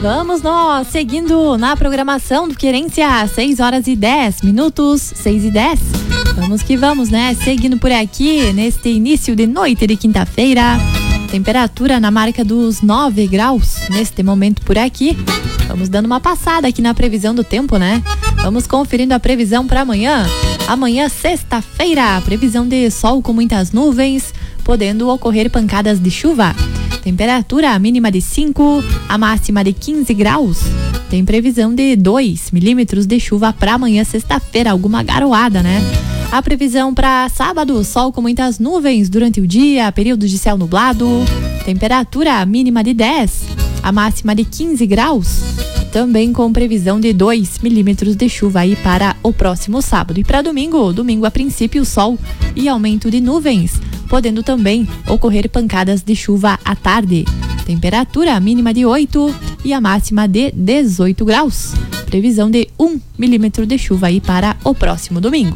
Vamos nós, seguindo na programação do Querência, 6h10, 6h10. Vamos que vamos, né? Seguindo por aqui, neste início de noite de quinta-feira. Temperatura na marca dos 9 graus, neste momento por aqui. Vamos dando uma passada aqui na previsão do tempo, né? Vamos conferindo a previsão para amanhã. Amanhã, sexta-feira, previsão de sol com muitas nuvens, podendo ocorrer pancadas de chuva. Temperatura mínima de 5, a máxima de 15 graus. Tem previsão de 2 milímetros de chuva para amanhã, sexta-feira, alguma garoada, né? A previsão para sábado, sol com muitas nuvens durante o dia, períodos de céu nublado. Temperatura mínima de 10, a máxima de 15 graus. Também com previsão de 2 milímetros de chuva aí para o próximo sábado. E para domingo a princípio sol e aumento de nuvens, podendo também ocorrer pancadas de chuva à tarde. Temperatura mínima de 8 e a máxima de 18 graus. Previsão de 1 milímetro de chuva aí para o próximo domingo.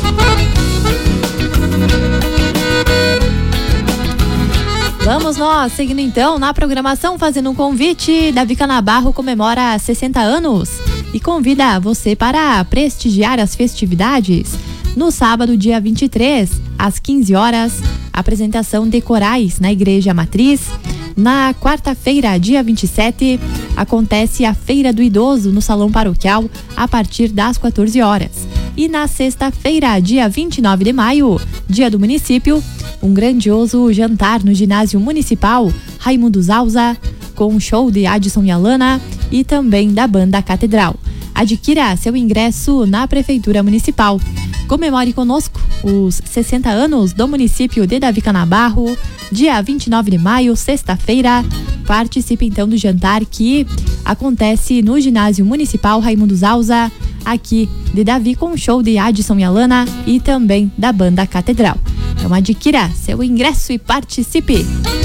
Vamos nós, seguindo então na programação, fazendo um convite. Davi Canabarro comemora 60 anos e convida você para prestigiar as festividades. No sábado, dia 23, às 15 horas, apresentação de corais na Igreja Matriz. Na quarta-feira, dia 27, acontece a Feira do Idoso no Salão Paroquial a partir das 14 horas. E na sexta-feira, dia 29 de maio, dia do município, um grandioso jantar no ginásio municipal Raimundo Zausa, com um show de Adson e Alana e também da banda Catedral. Adquira seu ingresso na Prefeitura Municipal. Comemore conosco os 60 anos do município de Davi Canabarro, dia 29 de maio, sexta-feira. Participe então do jantar que acontece no ginásio municipal Raimundo Zausa, aqui de Davi, com um show de Adson e Alana e também da banda Catedral. Então adquira seu ingresso e participe!